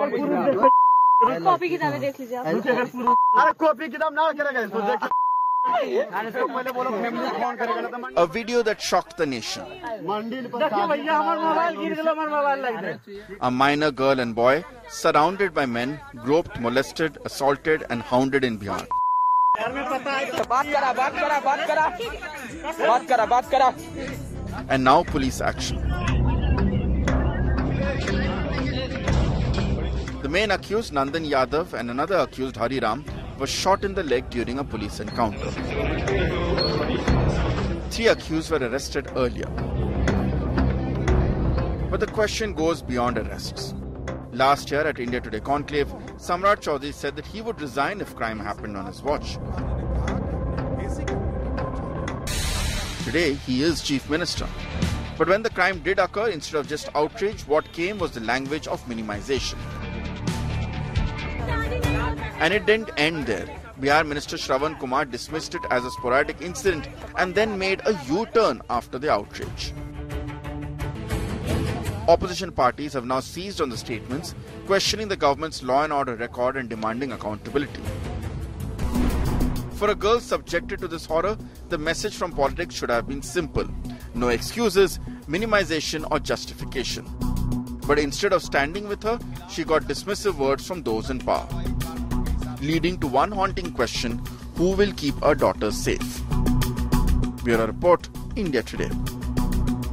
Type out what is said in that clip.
Copy किताबें देख लीजिए आप। अरे कॉपी किताब ना करेगा इसको देख। A video that shocked the nation. A minor girl and boy surrounded by men, groped, molested, assaulted and hounded in Bihar. And now police action. The main accused, Nandan Yadav, and another accused, Hari Ram, was shot in the leg during a police encounter. 3 accused were arrested earlier. But the question goes beyond arrests. Last year at India Today Conclave, Samrat Chaudhary said that he would resign if crime happened on his watch. Today, he is Chief Minister. But when the crime did occur, instead of just outrage, what came was the language of minimization. And it didn't end there. Bihar Minister Shravan Kumar dismissed it as a sporadic incident and then made a U-turn after the outrage. Opposition parties have now seized on the statements, questioning the government's law and order record and demanding accountability. For a girl subjected to this horror, the message from politics should have been simple. No excuses, minimization or justification. But instead of standing with her, she got dismissive words from those in power, leading to one haunting question: who will keep our daughters safe? Bureau Report, India Today.